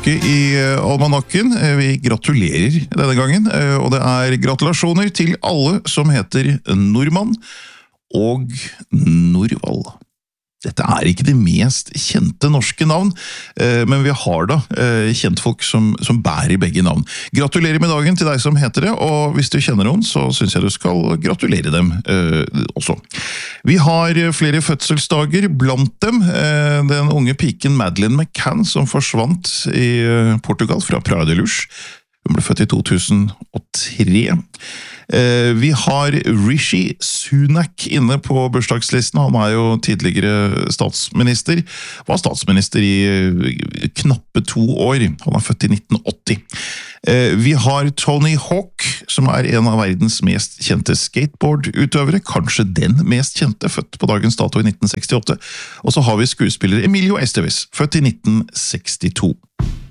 tilbake i almanakken. Vi gratulerer denne gangen, og det gratulasjoner til alle som heter Normann og Norvald. Dette ikke det mest kjente norske navn, men vi har da kjentfolk som bærer begge navn. Gratulerer med dagen til deg som heter det, og hvis du kjenner noen, så synes jeg du skal gratulere dem også. Vi har flere fødselsdager blant dem. Den unge piken Madeleine McCann som forsvant i Portugal fra Praia de Luz. Hun ble født i 2003. Vi har Rishi Sunak inne på bursdagslisten. Han jo tidligere statsminister. Var statsminister i knappe 2 år. Han født i 1980. Vi har Tony Hawk, som en av verdens mest kjente skateboardutøvere. Kanskje den mest kjente, født på dagens dato i 1968. Og så har vi skuespiller Emilio Estevez, født i 1962.